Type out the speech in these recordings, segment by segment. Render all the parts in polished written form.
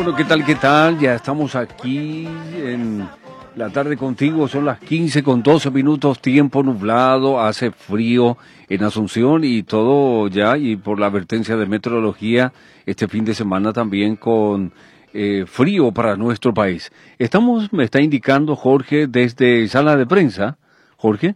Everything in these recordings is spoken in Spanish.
Bueno, ¿qué tal? ¿Qué tal? Ya estamos aquí en la tarde contigo. Son las 15:12, tiempo nublado, hace frío en Asunción y todo ya, y por la advertencia de meteorología, este fin de semana también con frío para nuestro país. Me está indicando Jorge desde sala de prensa. Jorge.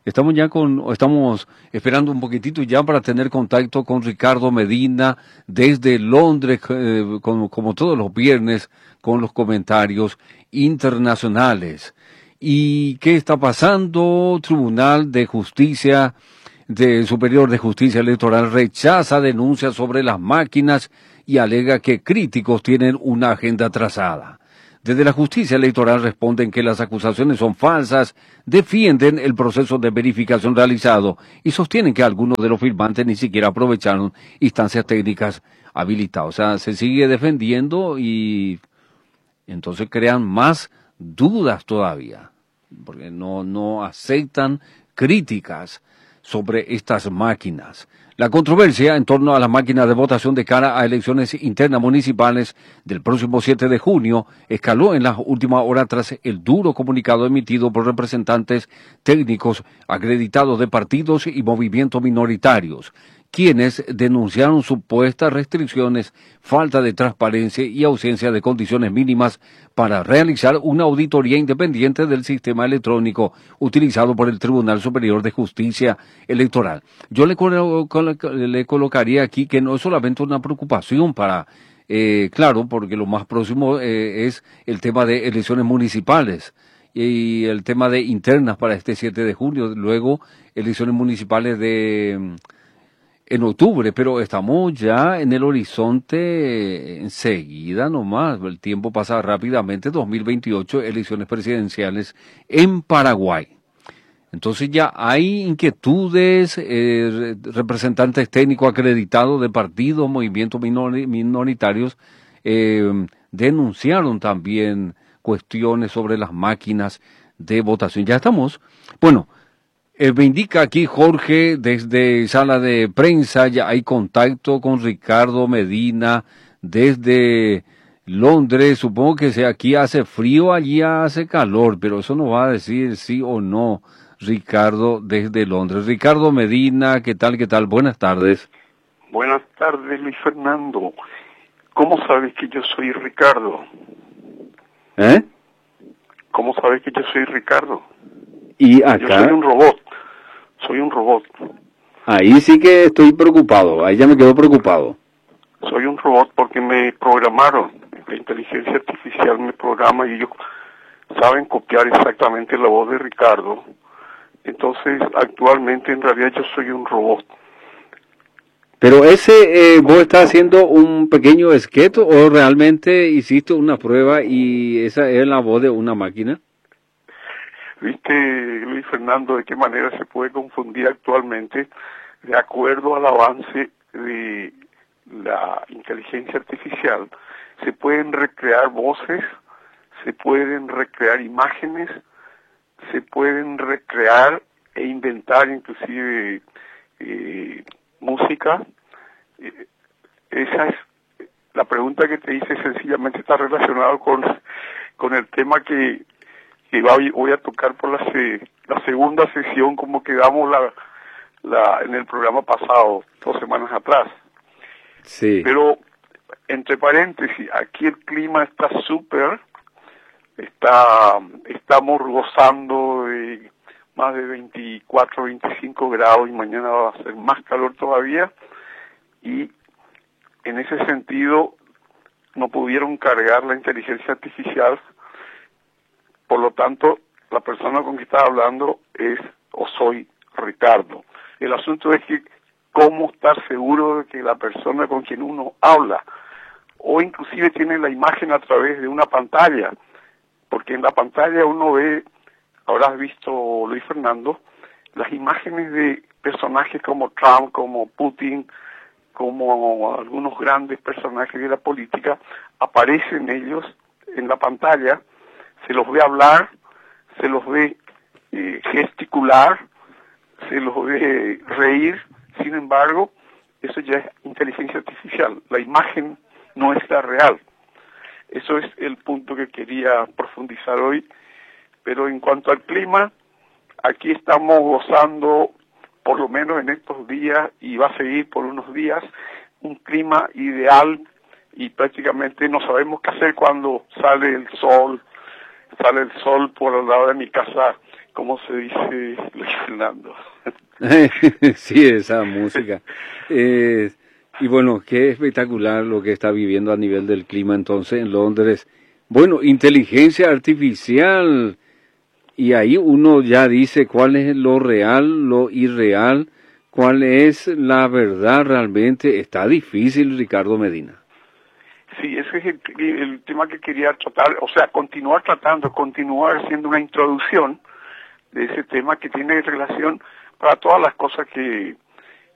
Estamos esperando un poquitito ya para tener contacto con Ricardo Medina desde Londres, como todos los viernes, con los comentarios internacionales. ¿Y qué está pasando? Tribunal de Justicia, Superior de Justicia Electoral rechaza denuncias sobre las máquinas y alega que críticos tienen una agenda trazada. Desde la justicia electoral responden que las acusaciones son falsas, defienden el proceso de verificación realizado y sostienen que algunos de los firmantes ni siquiera aprovecharon instancias técnicas habilitadas. O sea, se sigue defendiendo y entonces crean más dudas todavía, porque no aceptan críticas sobre estas máquinas. La controversia en torno a las máquinas de votación de cara a elecciones internas municipales del próximo 7 de junio escaló en las últimas horas tras el duro comunicado emitido por representantes técnicos acreditados de partidos y movimientos minoritarios, quienes denunciaron supuestas restricciones, falta de transparencia y ausencia de condiciones mínimas para realizar una auditoría independiente del sistema electrónico utilizado por el Tribunal Superior de Justicia Electoral. Yo le colocaría aquí que no es solamente una preocupación claro, porque lo más próximo es el tema de elecciones municipales y el tema de internas para este 7 de junio, luego elecciones municipales en octubre, pero estamos ya en el horizonte enseguida nomás, el tiempo pasa rápidamente, 2028, elecciones presidenciales en Paraguay. Entonces ya hay inquietudes, representantes técnicos acreditados de partidos, movimientos minoritarios, denunciaron también cuestiones sobre las máquinas de votación. Ya estamos, bueno. Me indica aquí Jorge desde sala de prensa, ya hay contacto con Ricardo Medina desde Londres. Supongo que si aquí hace frío, allí hace calor, pero eso no va a decir sí o no, Ricardo desde Londres. Ricardo Medina, ¿qué tal? ¿Qué tal? Buenas tardes. Buenas tardes, Luis Fernando. ¿Cómo sabes que yo soy Ricardo? ¿Cómo sabes que yo soy Ricardo? Y acá. Yo soy un robot. Soy un robot. Ahí sí que estoy preocupado. Ahí ya me quedo preocupado. Soy un robot porque me programaron. La inteligencia artificial me programa y ellos saben copiar exactamente la voz de Ricardo. Entonces, actualmente, en realidad, yo soy un robot. Pero ¿vos estás haciendo un pequeño esqueto o realmente hiciste una prueba y esa es la voz de una máquina? ¿Viste, Luis Fernando, de qué manera se puede confundir actualmente de acuerdo al avance de la inteligencia artificial? Se pueden recrear voces, se pueden recrear imágenes, se pueden recrear e inventar inclusive música. Esa es la pregunta que te hice, sencillamente está relacionado con el tema que voy a tocar por la segunda sesión, como quedamos en el programa pasado, 2 semanas atrás. Sí. Pero, entre paréntesis, aquí el clima está súper, estamos gozando de más de 24, 25 grados y mañana va a ser más calor todavía, y en ese sentido no pudieron cargar la inteligencia artificial. Por lo tanto, la persona con quien está hablando soy Ricardo. El asunto es que cómo estar seguro de que la persona con quien uno habla, o inclusive tiene la imagen a través de una pantalla, porque en la pantalla uno ve, habrás visto, Luis Fernando, las imágenes de personajes como Trump, como Putin, como algunos grandes personajes de la política, aparecen ellos en la pantalla. Se los ve hablar, se los ve gesticular, se los ve reír. Sin embargo, eso ya es inteligencia artificial. La imagen no es la real. Eso es el punto que quería profundizar hoy. Pero en cuanto al clima, aquí estamos gozando, por lo menos en estos días, y va a seguir por unos días, un clima ideal, y prácticamente no sabemos qué hacer cuando sale el sol por el lado de mi casa, como se dice, Luis Fernando. Sí, esa música. Y bueno, qué espectacular lo que está viviendo a nivel del clima entonces en Londres. Bueno, inteligencia artificial, y ahí uno ya dice cuál es lo real, lo irreal, cuál es la verdad realmente. Está difícil, Ricardo Medina. Sí, ese es el tema que quería tratar, o sea, continuar haciendo una introducción de ese tema que tiene relación para todas las cosas que